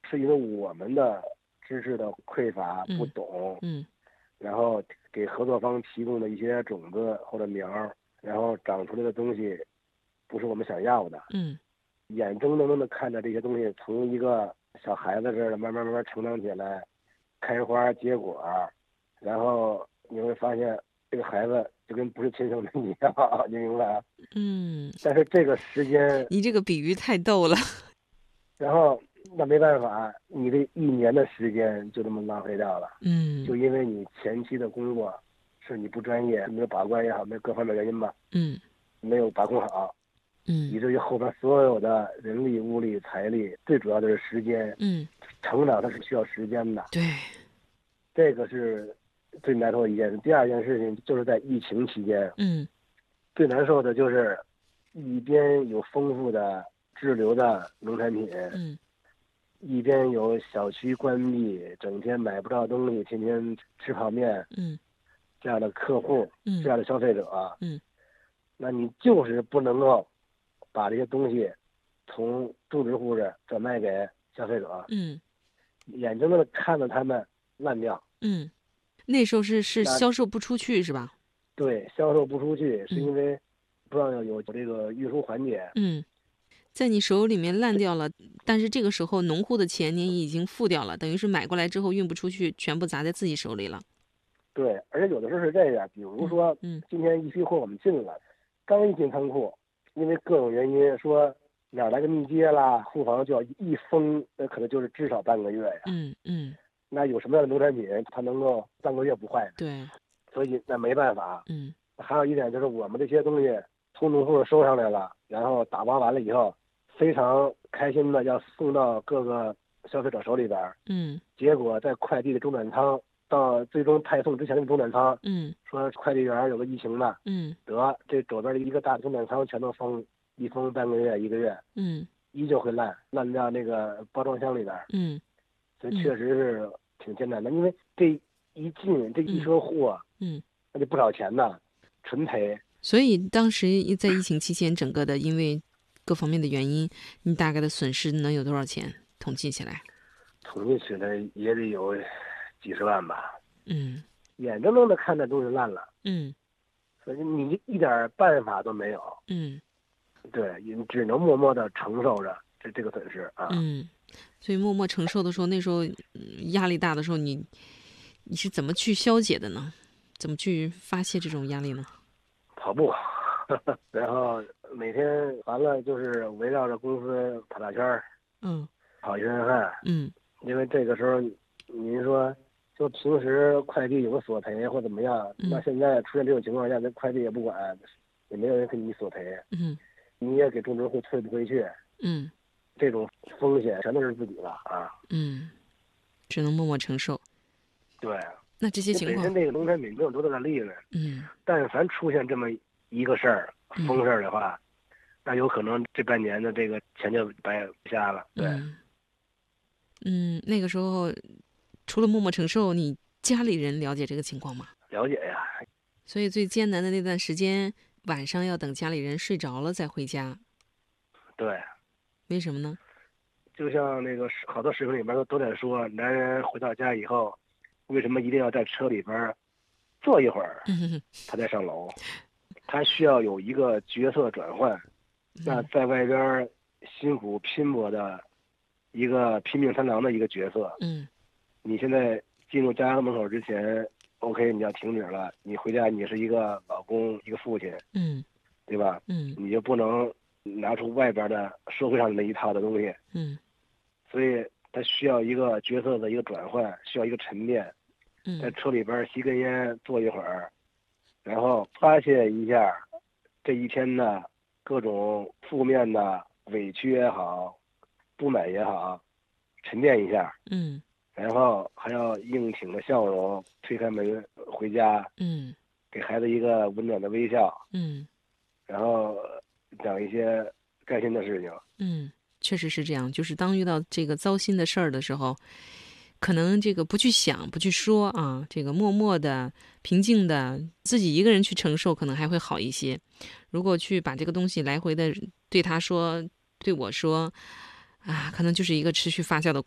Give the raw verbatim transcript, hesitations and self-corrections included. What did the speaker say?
是因为我们的知识的匮乏不嗯懂， 嗯然后给合作方提供的一些种子或者苗儿，然后长出来的东西不是我们想要的， 嗯眼睁睁的看着这些东西从一个小孩子似的慢慢慢慢成长起来，开花结果，然后你会发现这个孩子就跟不是亲生的一样，你明白啊？ 嗯， 但是这个时间， 你这个比喻太逗了。 然后那没办法，你这一年的时间就这么浪费掉了，就嗯因为你前期的工作是你不专业，没有把关也好，没有各方面原因吧， 嗯没有把控好，以嗯至于后边所有的人力、物力、财力，最主要的是时间， 嗯， 成长它是需要时间的， 对， 这个是最难受的一件事。第二件事情就是在疫情期间， 嗯最难受的就是一边有丰富的滞留的农产品， 嗯一边有小区关闭，整天买不着东西，天天吃泡面嗯这样的客户， 嗯这样的消费者， 嗯那你就是不能够把这些东西从种植户这转卖给消费者， 嗯眼睁睁的看着他们烂掉。 嗯，那时候是是那销售不出去是吧？ 对，销售不出去，是嗯因为不让有有这个运输环节。 嗯，在你手里面烂掉了，但是这个时候农户的钱你已经付掉了，等于是买过来之后运不出去，全部砸在自己手里了。 对，而且有的时候是这样，比如说嗯今天一批货我们进了，刚一进仓库，因为各种原因说哪儿来个密接啦，库房就要一封，那可能就是至少半个月呀。 嗯嗯， 那有什么样的农产品它能够半个月不坏呢？ 对， 所以那没办法。 嗯还有一点就是我们这些东西从农户收上来了，然后打包完了以后，非常开心的要送到各个消费者手里边儿， 嗯结果在快递的中转仓到最终派送之前的中转仓， 嗯说快递员有个疫情的， 嗯得这左边的一个大中转仓全都封，一封半个月一个月， 嗯依旧会烂，烂到那个包装箱里边儿， 嗯所以确实是挺艰难的，因为这一进这一车货， 嗯， 那就不少钱呢，纯赔。 所以当时在疫情期间，整个的因为各方面的原因，你大概的损失能有多少钱？统计起来？ 统计起来也得有几十万吧， 嗯眼睁睁的看着东西烂了， 嗯所以你一点办法都没有， 嗯对，你只能默默的承受着这这个损失啊。 嗯，所以默默承受的时候，那时候嗯压力大的时候，你你是怎么去消解的呢？怎么去发泄这种压力呢？ 跑步，然后每天完了就是围绕着公司跑大圈儿， 嗯跑一身汗， 嗯因为这个时候您说就平时快递有个索赔或怎么样， 嗯那现在出现这种情况下，那快递也不管，也没有人给你索赔， 嗯你也给种植户退不回去， 嗯这种风险全都是自己的啊。 嗯，只能默默承受。 对， 那这些你情况， 本身这个农产品没有多大的利润， 嗯但凡出现这么一个事儿， 嗯风事儿的话，那有可能这半年的这个钱就白瞎了。对， 嗯嗯，那个时候除了默默承受，你家里人了解这个情况吗？ 了解呀。 所以最艰难的那段时间，晚上要等家里人睡着了再回家， 对， 为什么呢？ 就像那个好多视频里边都都在说，男人回到家以后，为什么一定要在车里边坐一会儿， 嗯他再上楼？他需要有一个角色转换。那在外边辛苦拼搏的一个拼命三郎的一个角色， 嗯你现在进入家门口之前 ，OK， 你要停止了，你回家你是一个老公，一个父亲， 嗯对吧？ 嗯你就不能拿出外边的社会上的那一套的东西， 嗯所以他需要一个角色的一个转换，需要一个沉淀，在嗯车里边吸根烟，坐一会儿，然后发泄一下这一天的各种负面的委屈也好，不满也好，沉淀一下， 嗯然后还要硬挺着笑容推开门回家， 嗯给孩子一个温暖的微笑， 嗯然后讲一些开心的事情。 嗯，确实是这样。就是当遇到这个糟心的事儿的时候，可能这个不去想、不去说啊，这个默默的、平静的自己一个人去承受，可能还会好一些。如果去把这个东西来回的对他说、对我说，啊，可能就是一个持续发酵的。